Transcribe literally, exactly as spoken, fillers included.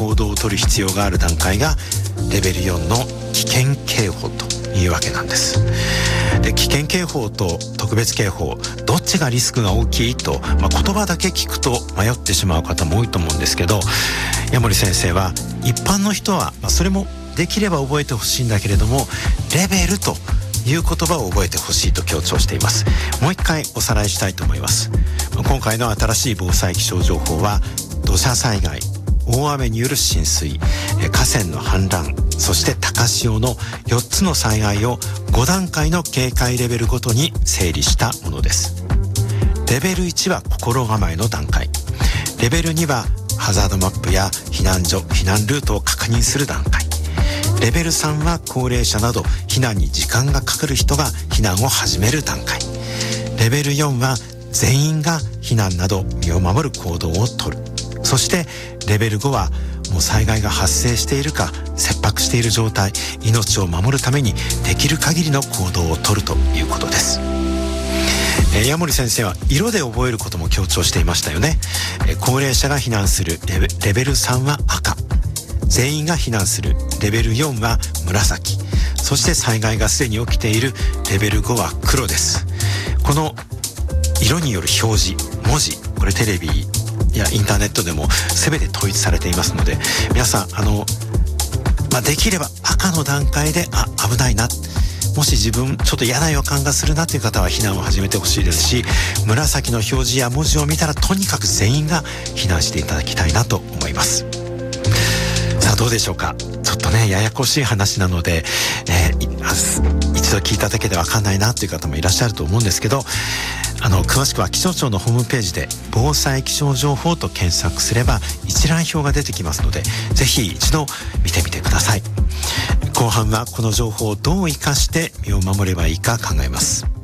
行動を取る必要がある段階がレベルよんの危険警報というわけなんです。で、危険警報と特別警報、どっちがリスクが大きいと、まあ、言葉だけ聞くと迷ってしまう方も多いと思うんですけど、矢守先生は一般の人は、まあ、それもできれば覚えてほしいんだけれども、レベルという言葉を覚えてほしいと強調しています。もう一回おさらいしたいと思います。今回の新しい防災気象情報は、土砂災害、大雨による浸水、河川の氾濫、そして高潮のよっつの災害をご段階の警戒レベルごとに整理したものです。レベルいちは心構えの段階、レベルにはハザードマップや避難所、避難ルートを確認する段階、レベルさんは高齢者など避難に時間がかかる人が避難を始める段階、レベルよんは全員が避難など身を守る行動をとる、そしてレベルごはもう災害が発生しているか切迫している状態、命を守るためにできる限りの行動をとるということです。えー、矢守先生は色で覚えることも強調していましたよね。えー、高齢者が避難するレベ、レベルさんは赤、全員が避難するレベルよんは紫、そして災害がすでに起きているレベルごは黒です。この色による表示、文字、これテレビいやインターネットでも全て統一されていますので、皆さんあの、まあ、できれば赤の段階であ危ないな、もし自分ちょっと嫌な予感がするなという方は避難を始めてほしいですし、紫の表示や文字を見たらとにかく全員が避難していただきたいなと思います。さあどうでしょうか。ちょっとねややこしい話なので、えー、一度聞いただけで分かんないなという方もいらっしゃると思うんですけど、あの詳しくは気象庁のホームページで防災気象情報と検索すれば一覧表が出てきますので、ぜひ一度見てみてください。後半はこの情報をどう生かして身を守ればいいか考えます。